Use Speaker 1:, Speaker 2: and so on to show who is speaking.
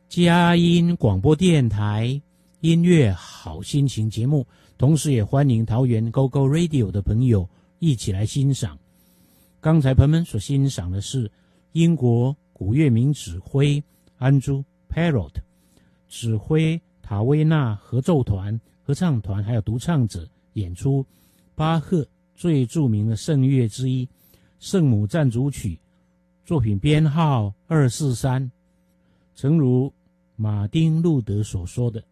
Speaker 1: 佳音广播电台音乐好心情节目，同时也欢迎桃园 GoGo Radio 的朋友一起来欣赏。刚才朋友们所欣赏的是英国古乐名指挥Andrew Parrott 指挥塔维纳合奏团、合唱团还有独唱者演出巴赫最著名的圣乐之一圣母赞主曲，作品编号243。诚如马丁路德所说的，